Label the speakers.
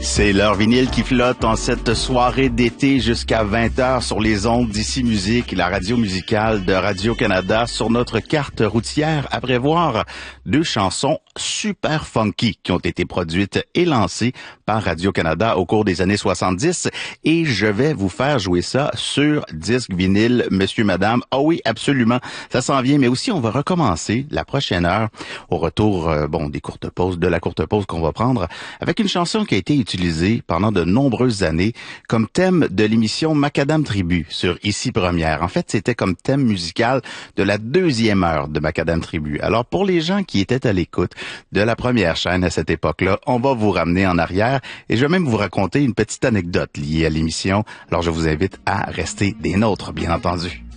Speaker 1: C'est l'heure vinyle qui flotte en cette soirée d'été jusqu'à 20h sur les ondes d'Ici Musique, la radio musicale de Radio-Canada. Sur notre carte routière, à prévoir 2 chansons super funky qui ont été produites et lancées par Radio-Canada au cours des années 70. Et je vais vous faire jouer ça sur disque vinyle, monsieur, madame. Ah oui, absolument, ça s'en vient. Mais aussi, on va recommencer la prochaine heure au retour des courtes pauses, de la courte pause qu'on va prendre, avec une chanson qui a été utilisée pendant de nombreuses années comme thème de l'émission Macadam Tribu sur Ici Première. En fait, c'était comme thème musical de la 2e heure de Macadam Tribu. Alors, pour les gens qui étaient à l'écoute de la première chaîne à cette époque-là, on va vous ramener en arrière et je vais même vous raconter une petite anecdote liée à l'émission. Alors, je vous invite à rester des nôtres, bien entendu.